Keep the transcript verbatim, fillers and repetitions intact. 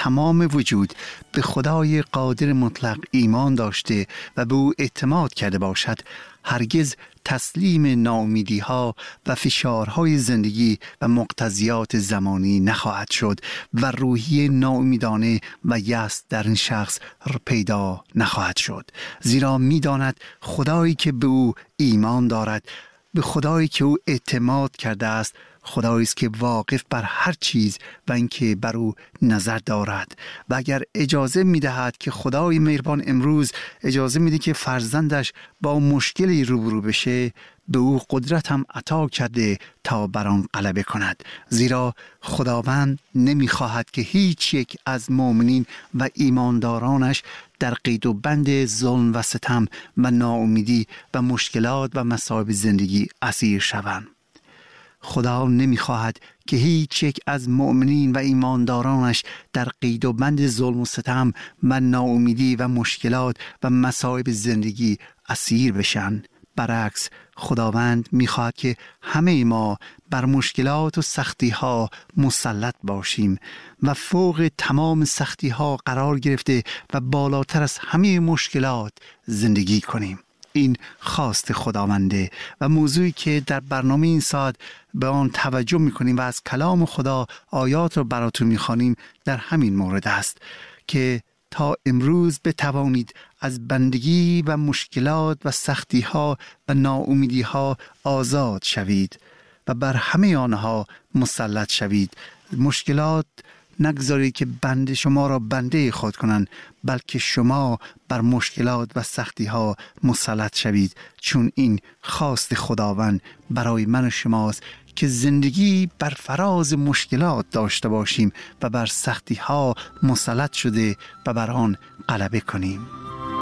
تمام وجود به خدای قادر مطلق ایمان داشته و به او اعتماد کرده باشد، هرگز تسلیم ناامیدی ها و فشارهای زندگی و مقتضیات زمانی نخواهد شد و روحیه ناامیدانه و یأس در این شخص پیدا نخواهد شد، زیرا می‌داند خدایی که به او ایمان دارد، به خدایی که او اعتماد کرده است، خدایی است که واقف بر هر چیز و اینکه بر او نظر دارد. و اگر اجازه می‌دهد که خدای مهربان امروز اجازه میده که فرزندش با مشکلی روبرو بشه، به او قدرت هم عطا کرده تا بر آن غلبه کند، زیرا خداوند نمی‌خواهد که هیچ یک از مؤمنین و ایماندارانش در قید و بند ظلم و ستم و ناامیدی و مشکلات و مصائب زندگی اسیر شوند. خدا نمی‌خواهد که هیچ یک از مؤمنین و ایماندارانش در قید و بند ظلم و ستم و ناامیدی و مشکلات و مصائب زندگی اسیر بشن. برعکس، خداوند می‌خواهد که همه ما بر مشکلات و سختی‌ها مسلط باشیم و فوق تمام سختی‌ها قرار گرفته و بالاتر از همه مشکلات زندگی کنیم. این خواست خداونده و موضوعی که در برنامه این ساعت به آن توجه می‌کنیم و از کلام خدا آیات رو براتون می‌خوانیم در همین مورد است که تا امروز بتوانید از بندگی و مشکلات و سختی‌ها و ناامیدی‌ها آزاد شوید و بر همه آنها مسلط شوید. مشکلات نگذارید که بند شما را بنده خود کنند، بلکه شما بر مشکلات و سختی ها مسلط شوید، چون این خواست خداوند برای من و شماست که زندگی بر فراز مشکلات داشته باشیم و بر سختی ها مسلط شده و بر آن غلبه کنیم.